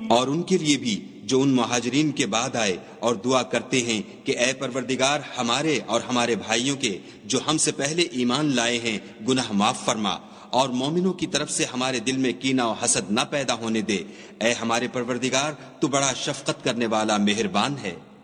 और उनके लिए भी जो उन मुहाजिरीन के बाद आए और दुआ करते हैं कि ए परवरदिगार, हमारे और हमारे भाइयों के जो हमसे पहले ईमान लाए हैं गुनाह माफ फरमा और मोमिनों की तरफ से हमारे दिल में कीना और हसद न पैदा होने दे। ए हमारे परवरदिगार, तू बड़ा शफकत करने वाला मेहरबान है।